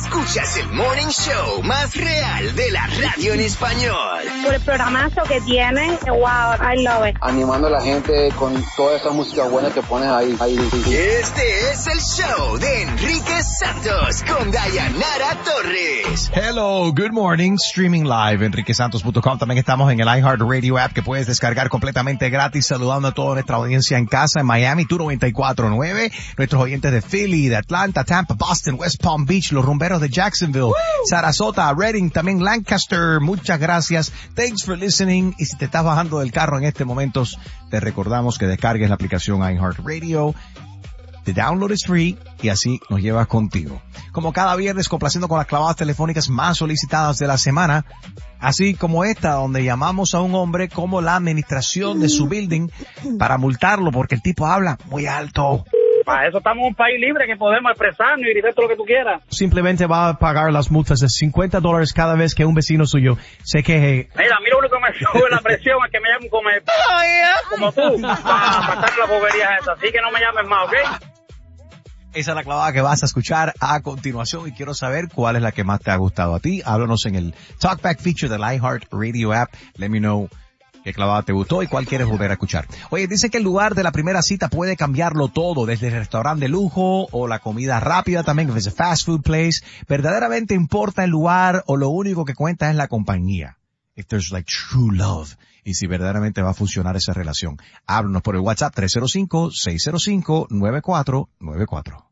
Escuchas el Morning Show más real de la radio en español. Por el programazo que tienen, wow, I love it. Animando a la gente con toda esa música buena que pones ahí. Este es el show de Enrique Santos con Dayanara Torres. Hello, good morning, streaming live, enriquesantos.com. También estamos en el iHeartRadio app que puedes descargar completamente gratis, saludando a toda nuestra audiencia en casa, en Miami, tu 94.9, nuestros oyentes de Philly, de Atlanta, Tampa, Boston, West Palm Beach, los rumberos de Jacksonville, Sarasota, Redding, también Lancaster. Muchas gracias. Thanks for listening. Y si te estás bajando del carro en este momento, te recordamos que descargues la aplicación iHeartRadio. The download is free y así nos llevas contigo. Como cada viernes, complaciendo con las clavadas telefónicas más solicitadas de la semana, así como esta, donde llamamos a un hombre como la administración de su building para multarlo porque el tipo habla muy alto. Para eso estamos en un país libre que podemos expresarnos y decir todo lo que tú quieras. Simplemente va a pagar las multas de $50 cada vez que un vecino suyo se queje. Mira, a mí lo único que me sube la presión es que me llamen como tú, para pasar las boberías esas. Así que no me llames más, ¿ok? Esa es la clavada que vas a escuchar a continuación y quiero saber cuál es la que más te ha gustado a ti. Háblanos en el Talkback feature del iHeartRadio app. Let me know qué clavada te gustó y cuál quieres volver a escuchar. Oye, dice que el lugar de la primera cita puede cambiarlo todo, desde el restaurante de lujo o la comida rápida también, if it's a fast food place. ¿Verdaderamente importa el lugar o lo único que cuenta es la compañía? If there's like true love. Y si verdaderamente va a funcionar esa relación. Háblanos por el WhatsApp 305-605-9494.